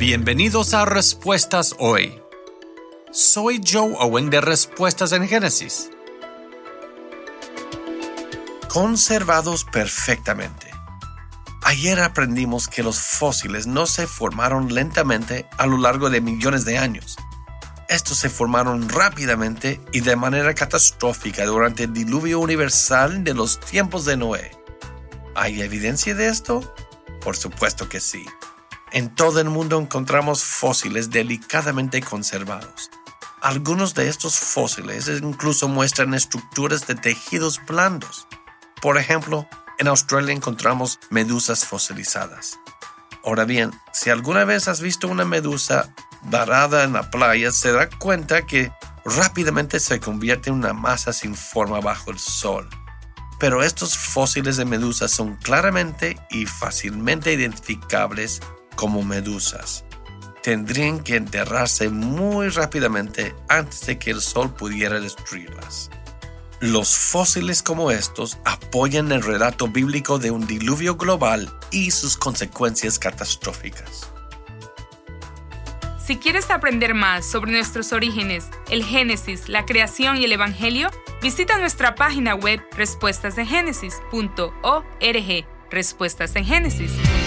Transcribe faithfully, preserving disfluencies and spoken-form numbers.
Bienvenidos a Respuestas Hoy. Soy Joe Owen de Respuestas en Génesis. Conservados perfectamente. Ayer aprendimos que los fósiles no se formaron lentamente a lo largo de millones de años. Estos se formaron rápidamente y de manera catastrófica durante el diluvio universal de los tiempos de Noé. ¿Hay evidencia de esto? Por supuesto que sí. En todo el mundo encontramos fósiles delicadamente conservados. Algunos de estos fósiles incluso muestran estructuras de tejidos blandos. Por ejemplo, en Australia encontramos medusas fosilizadas. Ahora bien, si alguna vez has visto una medusa varada en la playa, se da cuenta que rápidamente se convierte en una masa sin forma bajo el sol. Pero estos fósiles de medusas son claramente y fácilmente identificables como medusas. Tendrían que enterrarse muy rápidamente antes de que el sol pudiera destruirlas. Los fósiles como estos apoyan el relato bíblico de un diluvio global y sus consecuencias catastróficas. Si quieres aprender más sobre nuestros orígenes, el Génesis, la creación y el Evangelio, visita nuestra página web respuestas en génesis punto org. Respuestas en Génesis.